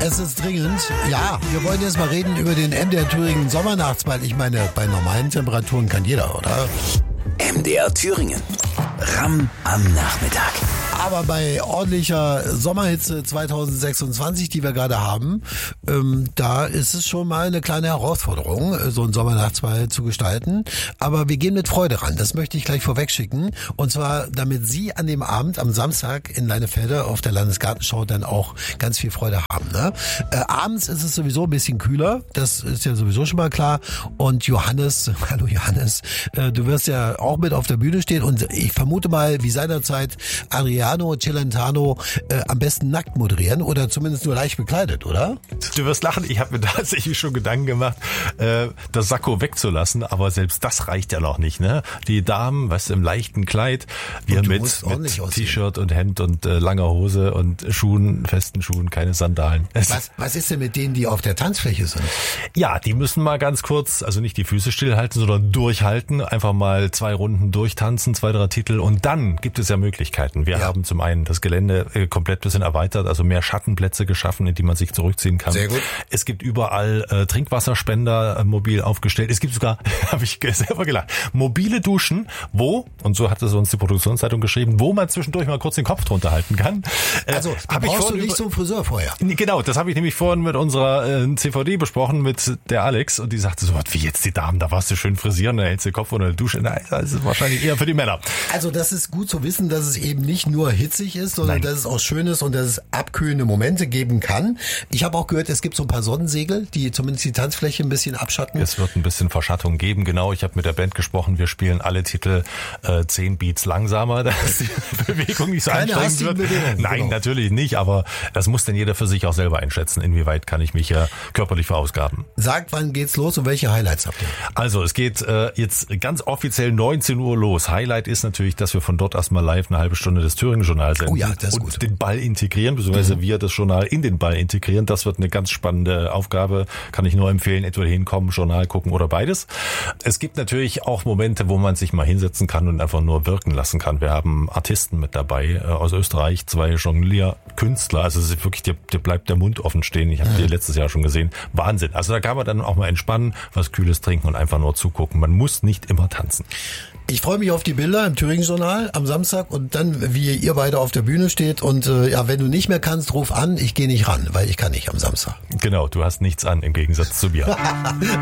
Es ist dringend. Ja, wir wollen jetzt mal reden über den MDR Thüringen Sommernachtsball. Ich meine, bei normalen Temperaturen kann jeder, oder? MDR Thüringen. Ramm am Nachmittag. Aber bei ordentlicher Sommerhitze 2026, die wir gerade haben, da ist es schon mal eine kleine Herausforderung, so einen Sommernachtsball zu gestalten. Aber wir gehen mit Freude ran. Das möchte ich gleich vorweg schicken. Und zwar, damit Sie an dem Abend, am Samstag in Leinefelde auf der Landesgartenschau dann auch ganz viel Freude haben. Ne? Abends ist es sowieso ein bisschen kühler. Das ist ja sowieso schon mal klar. Und Johannes, hallo Johannes, du wirst ja auch mit auf der Bühne stehen. Und ich vermute mal, wie seinerzeit Adriano Celentano am besten nackt moderieren oder zumindest nur leicht bekleidet, oder? Du wirst lachen, ich habe mir tatsächlich schon Gedanken gemacht, das Sakko wegzulassen, aber selbst das reicht ja noch nicht. Ne? Die Damen, weißt du, im leichten Kleid, wir mit T-Shirt und Hemd und langer Hose und Schuhen, festen Schuhen, keine Sandalen. Was ist denn mit denen, die auf der Tanzfläche sind? Ja, die müssen mal ganz kurz, also nicht die Füße stillhalten, sondern durchhalten, einfach mal 2 Runden durchtanzen, 2, 3 Titel und dann gibt es ja Möglichkeiten. Wir haben zum einen das Gelände komplett bisschen erweitert, also mehr Schattenplätze geschaffen, in die man sich zurückziehen kann. Sehr gut. Es gibt überall Trinkwasserspender mobil aufgestellt. Es gibt sogar, habe ich selber gelacht, mobile Duschen, wo, und so hat es uns die Produktionszeitung geschrieben, wo man zwischendurch mal kurz den Kopf drunter halten kann. Also brauchst du nicht zum Friseur vorher. Genau, das habe ich nämlich vorhin mit unserer CVD besprochen, mit der Alex, und die sagte so, wie jetzt die Damen, da warst du schön frisieren, da hältst du den Kopf unter der Dusche. Nein, das ist wahrscheinlich eher für die Männer. Also das ist gut zu wissen, dass es eben nicht nur hitzig ist, sondern dass es auch schön ist und dass es abkühlende Momente geben kann. Ich habe auch gehört, es gibt so ein paar Sonnensegel, die zumindest die Tanzfläche ein bisschen abschatten. Es wird ein bisschen Verschattung geben, genau. Ich habe mit der Band gesprochen, wir spielen alle Titel 10 Beats langsamer, dass die Bewegung nicht so anstrengend wird. Nein, genau. Natürlich nicht, aber das muss denn jeder für sich auch selber einschätzen, inwieweit kann ich mich ja körperlich verausgaben. Sagt, wann geht's los und welche Highlights habt ihr? Also es geht jetzt ganz offiziell 19 Uhr los. Highlight ist natürlich, dass wir von dort erstmal live eine halbe Stunde des Thüringen-Journal senden. Oh ja, das ist und gut. Den Ball integrieren, beziehungsweise wir das Journal in den Ball integrieren. Das wird eine ganz spannende Aufgabe. Kann ich nur empfehlen, entweder hinkommen, Journal gucken oder beides. Es gibt natürlich auch Momente, wo man sich mal hinsetzen kann und einfach nur wirken lassen kann. Wir haben Artisten mit dabei aus Österreich, 2 Jonglierkünstler. Also es ist wirklich, dir bleibt der Mund offen stehen. Ich habe die letztes Jahr schon gesehen. Wahnsinn. Also da kann man dann auch mal entspannen, was Kühles trinken und einfach nur zugucken. Man muss nicht immer tanzen. Ich freue mich auf die Bilder im Thüringen-Journal am Samstag und dann, wie ihr beide auf der Bühne steht. Und ja, wenn du nicht mehr kannst, ruf an. Ich gehe nicht ran, weil ich kann nicht am Samstag. Genau, du hast nichts an im Gegensatz zu mir.